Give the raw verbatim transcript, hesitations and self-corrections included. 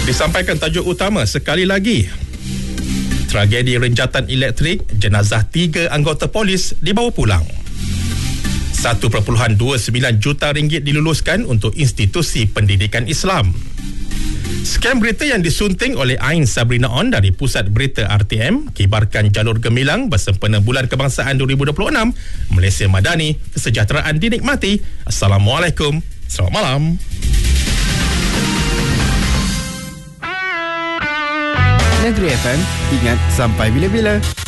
Disampaikan tajuk utama sekali lagi. Tragedi renjatan elektrik, jenazah tiga anggota polis dibawa pulang. satu perpuluhan dua sembilan juta ringgit diluluskan untuk institusi pendidikan Islam. Skam berita yang disunting oleh Ain Sabrina On dari Pusat Berita R T M, kibarkan jalur gemilang bersempena Bulan Kebangsaan dua ribu dua puluh enam. Malaysia Madani, kesejahteraan dinikmati. Assalamualaikum. Selamat malam. Negeri F M, ingat sampai bila-bila.